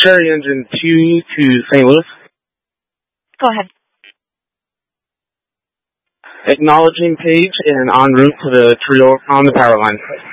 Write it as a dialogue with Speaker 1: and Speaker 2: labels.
Speaker 1: Cherry Engine 2 to St. Louis.
Speaker 2: Go ahead.
Speaker 1: Acknowledging page and en route to the trio on the power line.